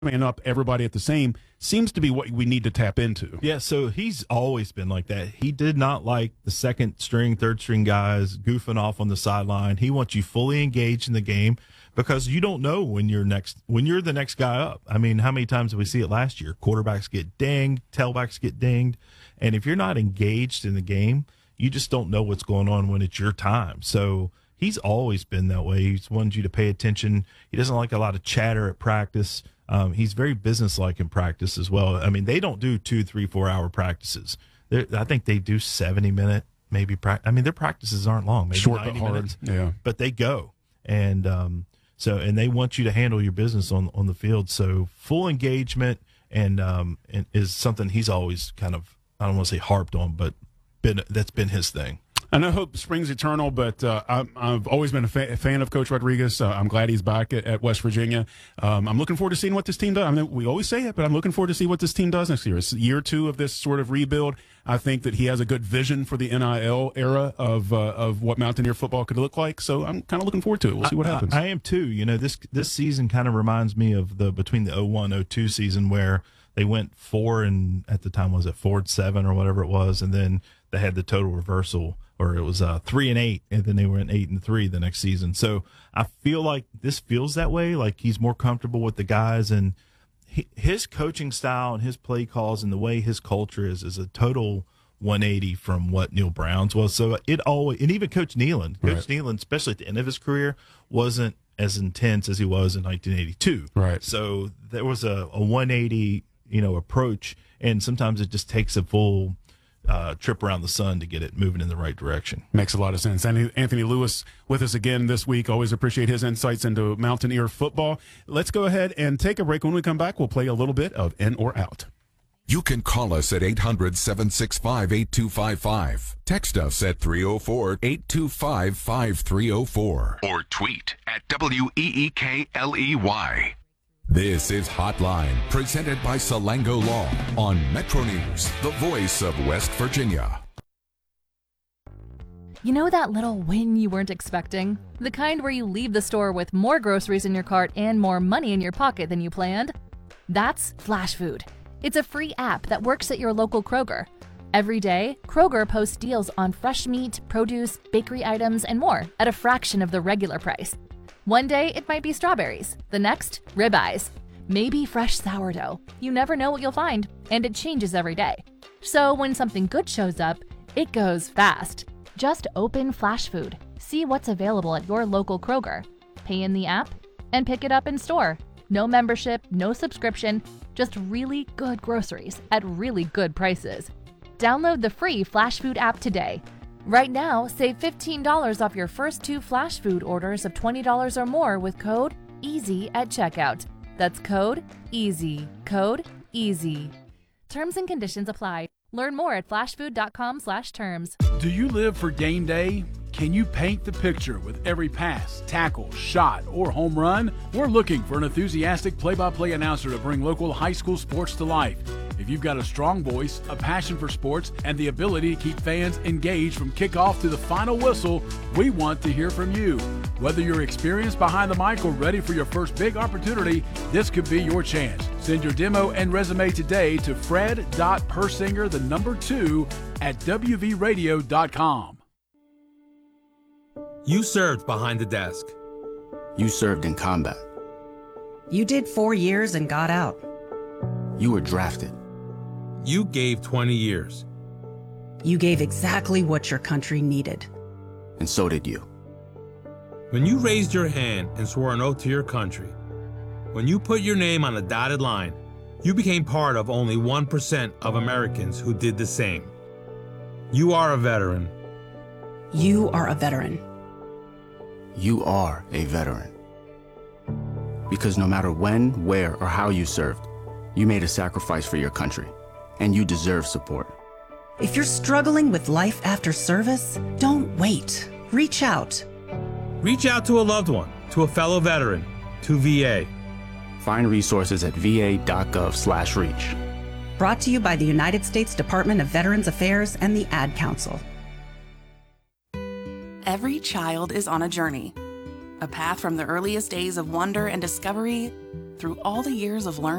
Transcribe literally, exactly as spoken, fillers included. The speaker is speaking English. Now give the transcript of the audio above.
man up everybody at the same seems to be what we need to tap into. Yeah, so he's always been like that. He did not like the second string, third string guys goofing off on the sideline. He wants you fully engaged in the game because you don't know when you're next when you're the next guy up. I mean, how many times did we see it last year? Quarterbacks get dinged, tailbacks get dinged, and if you're not engaged in the game, you just don't know what's going on when it's your time. So he's always been that way. He's wanted you to pay attention. He doesn't like a lot of chatter at practice. Um, he's very businesslike in practice as well. I mean, they don't do two, three, four hour practices. They're, I think they do seventy minute, maybe. Pra- I mean, their practices aren't long, maybe short ninety but hard. minutes. Yeah, but they go, and um, so and they want you to handle your business on on the field. So full engagement and um, and is something he's always kind of, I don't want to say harped on, but been that's been his thing. I know hope springs eternal, but uh, I'm, I've always been a, fa- a fan of Coach Rodriguez. Uh, I'm glad he's back at, at West Virginia. Um, I'm looking forward to seeing what this team does. I mean, we always say it, but I'm looking forward to see what this team does next year. It's year two of this sort of rebuild. I think that he has a good vision for the N I L era of uh, of what Mountaineer football could look like. So I'm kind of looking forward to it. We'll see what happens. I, I am too. You know, this this season kind of reminds me of the between the oh one oh two season where they went four and at the time was it four and seven or whatever it was, and then they had the total reversal, or it was uh, three and eight, and then they went eight and three the next season. So I feel like this feels that way. Like he's more comfortable with the guys, and he, his coaching style and his play calls and the way his culture is is a total one eighty from what Neil Brown's was. So it always, and even Coach Nealon, Coach right. Nealon, especially at the end of his career, wasn't as intense as he was in nineteen eighty-two. Right. So there was a, a one eighty, you know, approach, and sometimes it just takes a full Uh, trip around the sun to get it moving in the right direction. Makes a lot of sense. Anthony Lewis with us again this week. Always appreciate his insights into Mountaineer football. Let's go ahead and take a break. When we come back, we'll play a little bit of In or Out. You can call us at eight hundred, seven six five, eight two five five. Text us at three oh four, eight two five, five three oh four. Or tweet at W E E K L E Y. This is Hotline, presented by Salango Law on Metro News, the voice of West Virginia. You know that little win you weren't expecting? The kind where you leave the store with more groceries in your cart and more money in your pocket than you planned? That's Flash Food. It's a free app that works at your local Kroger. Every day, Kroger posts deals on fresh meat, produce, bakery items, and more at a fraction of the regular price. One day, it might be strawberries. The next, ribeyes. Maybe fresh sourdough. You never know what you'll find, and it changes every day. So when something good shows up, it goes fast. Just open Flash Food, see what's available at your local Kroger, pay in the app, and pick it up in store. No membership, no subscription, just really good groceries at really good prices. Download the free Flash Food app today. Right now, save fifteen dollars off your first two Flash Food orders of twenty dollars or more with code EASY at checkout. That's code EASY. Code EASY. Terms and conditions apply. Learn more at flashfood.com slash terms. Do you live for game day? Can you paint the picture with every pass, tackle, shot, or home run? We're looking for an enthusiastic play-by-play announcer to bring local high school sports to life. If you've got a strong voice, a passion for sports, and the ability to keep fans engaged from kickoff to the final whistle, we want to hear from you. Whether you're experienced behind the mic or ready for your first big opportunity, this could be your chance. Send your demo and resume today to fred.persinger, the number two, at w v radio dot com. You served behind the desk. You served in combat. You did four years and got out. You were drafted. You gave twenty years. You gave exactly what your country needed. And so did you. When you raised your hand and swore an oath to your country, when you put your name on a dotted line, you became part of only one percent of Americans who did the same. You are a veteran. You are a veteran. You are a veteran. Because no matter when, where, or how you served, you made a sacrifice for your country, and you deserve support. If you're struggling with life after service, don't wait. Reach out. Reach out to a loved one, to a fellow veteran, to V A. Find resources at v a dot gov slash reach. Brought to you by the United States Department of Veterans Affairs and the Ad Council. Every child is on a journey. A path from the earliest days of wonder and discovery through all the years of learning.